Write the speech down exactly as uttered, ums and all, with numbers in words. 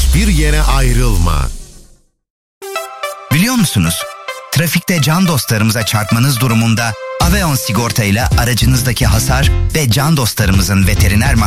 Hiçbir yere ayrılma. Biliyor musunuz? Trafikte can dostlarımıza çarpmanız durumunda Aveon sigorta ile aracınızdaki hasar ve can dostlarımızın veteriner